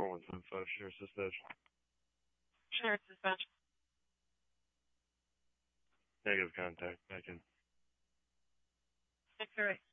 4175, Sheriff's Dispatch. Sheriff's Dispatch. Negative contact. Back in. X-ray.